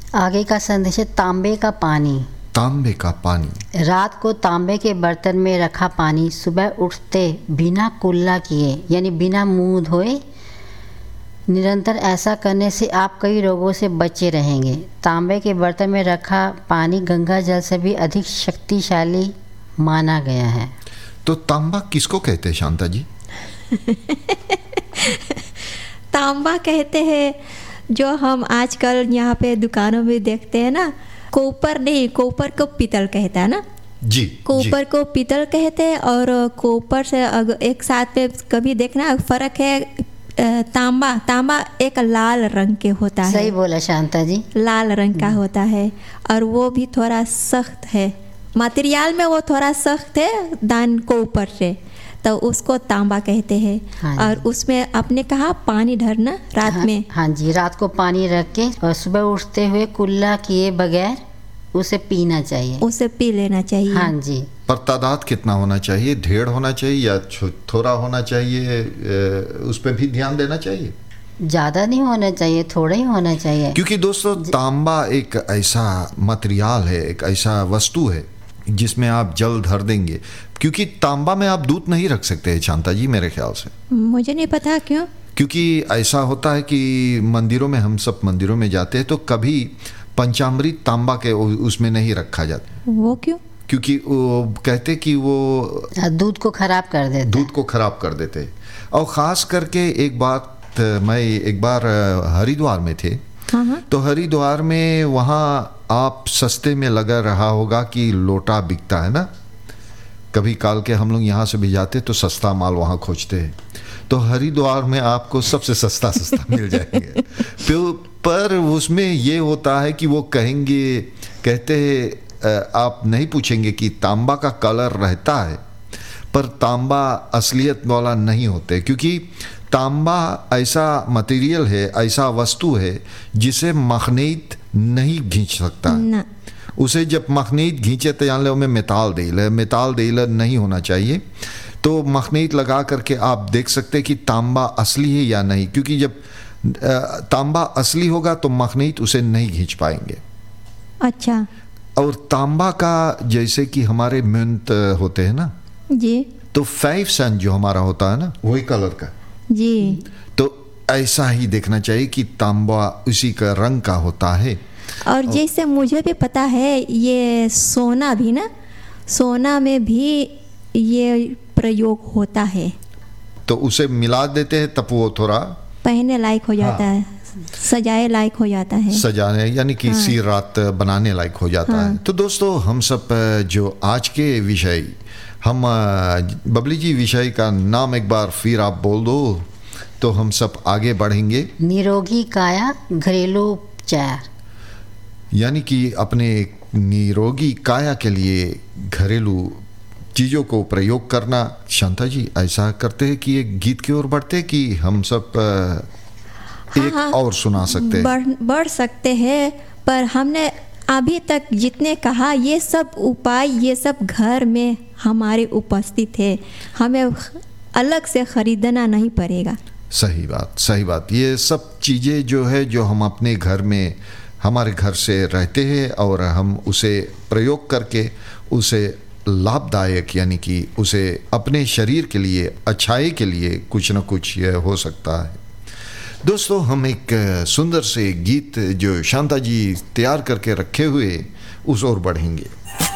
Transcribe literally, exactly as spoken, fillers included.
आगे का संदेश है तांबे का पानी। तांबे का पानी। रात को तांबे के बर्तन में रखा पानी सुबह उठते बिना कुल्ला किए यानी बिना मुंह धोए निरंतर ऐसा करने से आप कई रोगों से बचे रहेंगे। तांबे के बर्तन में रखा पानी गंगा जल से भी अधिक शक्तिशाली माना गया है। तो तांबा किसको कहते हैं शांता जी? तांबा कहते हैं जो हम आजकल यहाँ पे दुकानों में देखते हैं ना, कोपर नहीं, कोपर को पीतल कहता है ना जी। कोपर को पीतल कहते हैं और कोपर से अगर एक साथ में कभी देखना फर्क है। तांबा तांबा एक लाल रंग के होता है। सही बोला शांता जी, लाल रंग का होता है और वो भी थोड़ा सख्त है, मटेरियल में वो थोड़ा सख्त है दान कोपर से, तो उसको तांबा कहते हैं। हाँ, और उसमें आपने कहा पानी भरना रात हाँ, में। हाँ जी, रात को पानी रख के और सुबह उठते हुए कुल्ला किए बगैर उसे पीना चाहिए। उसे पी लेना चाहिए। हाँ जी। पर तादाद कितना होना चाहिए? ढेर होना चाहिए या थोड़ा होना चाहिए? उस पर भी ध्यान देना चाहिए। ज़्यादा नहीं होना चाहिए, थोड़ा ही होना चाहिए। क्योंकि दोस्तों तांबा एक ऐसा मटेरियल है, एक ऐसा वस्तु है जिसमें आप जल धर देंगे। क्योंकि तांबा में आप दूध नहीं रख सकते शांता जी मेरे ख्याल से। मुझे नहीं पता क्यों। क्योंकि ऐसा होता है कि मंदिरों में, हम सब मंदिरों में जाते हैं तो कभी पंचामृत तांबा के उसमें नहीं रखा जाता। वो क्यों? क्योंकि वो कहते कि वो दूध को खराब कर देते दूध को खराब कर देते। और ख़ास करके एक बात, मैं एक बार हरिद्वार में थे। हाँ हाँ। तो हरिद्वार में वहाँ आप सस्ते में लगा रहा होगा कि लोटा बिकता है ना, कभी काल के हम लोग यहाँ से भी जाते तो सस्ता माल वहाँ खोजते हैं। तो हरिद्वार में आपको सबसे सस्ता सस्ता मिल जाएंगे। पर उसमें ये होता है कि वो कहेंगे, कहते हैं आप नहीं पूछेंगे कि तांबा का कलर रहता है, पर तांबा असलियत वाला नहीं होते। क्योंकि तांबा ऐसा मटेरियल है, ऐसा वस्तु है जिसे मखनीत नहीं खींच सकता ना। उसे जब मखनीत खींचे तो जान लो में मेताल देल मेताल देल नहीं होना चाहिए। तो मखनीत लगा करके आप देख सकते कि तांबा असली है या नहीं। क्योंकि जब तांबा असली होगा तो मखनीत उसे नहीं खींच पाएंगे। अच्छा। और तांबा का जैसे कि हमारे म्यूंत होते हैं ना जी, तो फाइव सन जो हमारा होता है ना वही कलर का जी, तो ऐसा ही देखना चाहिए कि तांबा उसी का रंग का होता है। और जैसे मुझे भी पता है ये सोना भी ना, सोना में भी ये प्रयोग होता है। तो उसे मिला देते हैं तब वो थोड़ा पहनने लायक हो जाता हाँ। है, सजाए लायक हो जाता है, सजाने यानी कि हाँ। सी रात बनाने लायक हो जाता हाँ। है। तो दोस्तों हम सब जो आज के विषय, हम बबली जी विषय का नाम एक बार फिर आप बोल दो तो हम सब आगे बढ़ेंगे। निरोगी काया घरेलू उपचार, यानी कि अपने निरोगी काया के लिए घरेलू चीज़ों को प्रयोग करना। शांता जी ऐसा करते हैं कि एक गीत की ओर बढ़ते कि हम सब एक हाँ, और सुना सकते हैं। बढ़ बढ़ सकते हैं, पर हमने अभी तक जितने कहा ये सब उपाय, ये सब घर में हमारे उपस्थित है, हमें अलग से खरीदना नहीं पड़ेगा। सही बात, सही बात। ये सब चीज़ें जो है जो हम अपने घर में, हमारे घर से रहते हैं और हम उसे प्रयोग करके उसे लाभदायक यानी कि उसे अपने शरीर के लिए, अच्छाई के लिए कुछ न कुछ यह हो सकता है। दोस्तों हम एक सुंदर से गीत जो शांता जी तैयार करके रखे हुए उस ओर बढ़ेंगे।